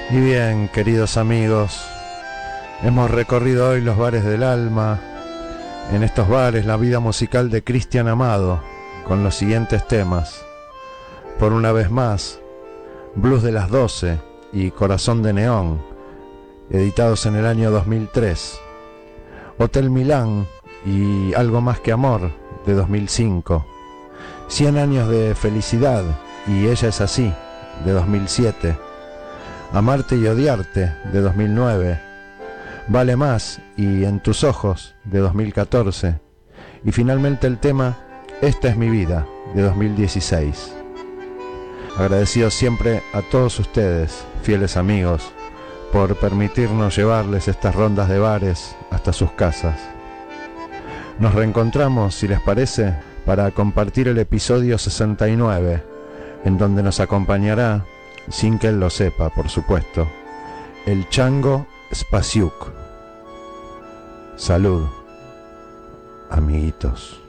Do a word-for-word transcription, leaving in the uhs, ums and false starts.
Y bien, queridos amigos, hemos recorrido hoy los bares del alma. En estos bares la vida musical de Cristian Amado, con los siguientes temas: Por una vez más, Blues de las doce y Corazón de Neón, editados en el año dos mil tres. Hotel Milán y Algo más que amor, de dos mil cinco. Cien años de felicidad y Ella es así, de dos mil siete. Amarte y odiarte, de dos mil nueve. Vale más y En tus ojos, de dos mil catorce. Y finalmente el tema Esta es mi vida, de dos mil dieciséis. Agradecidos siempre a todos ustedes, fieles amigos, por permitirnos llevarles estas rondas de bares hasta sus casas. Nos reencontramos, si les parece, para compartir el episodio sesenta y nueve, en donde nos acompañará, sin que él lo sepa, por supuesto, el Chango Spasiuk. Salud, amiguitos.